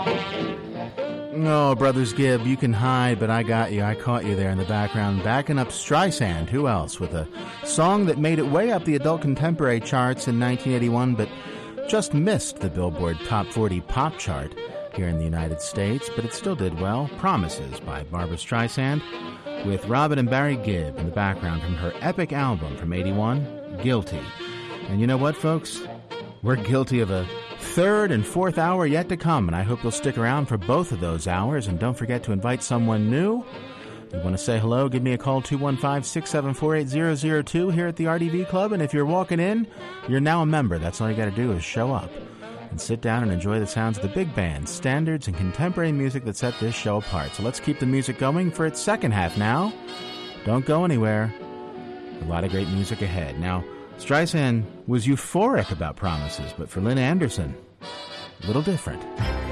Oh, Brothers Gibb, you can hide, but I got you. I caught you there in the background. Backing up Streisand, who else? With a song that made it way up the adult contemporary charts in 1981, but just missed the Billboard Top 40 pop chart here in the United States, but it still did well. Promises by Barbra Streisand, with Robin and Barry Gibb in the background from her epic album from 81, Guilty. And you know what, folks? We're guilty of a third and fourth hour yet to come, and I hope you'll stick around for both of those hours. And don't forget to invite someone new. If you want to say hello, give me a call, 215-674-8002 here at the RDV Club. And if you're walking in, you're now a member. That's all you got to do is show up and sit down and enjoy the sounds of the big bands, standards, and contemporary music that set this show apart. So let's keep the music going for its second half now. Don't go anywhere. A lot of great music ahead. Now, Streisand was euphoric about Promises, but for Lynn Anderson, a little different.